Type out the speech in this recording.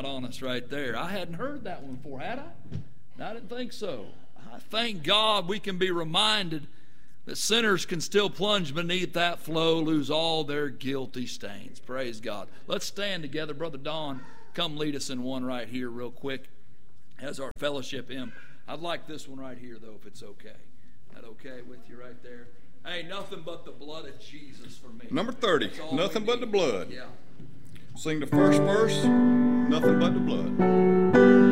out on us right there. I hadn't heard that one before, had I? I didn't think so. I thank God we can be reminded that sinners can still plunge beneath that flow, lose all their guilty stains. Praise God. Let's stand together. Brother Don, come lead us in one right here real quick as our fellowship hymn. I'd like this one right here, though, if it's okay. Is that okay with you right there? Hey, nothing but the blood of Jesus for me. Number 30, nothing but the blood. Yeah. Sing the first verse, nothing but the blood.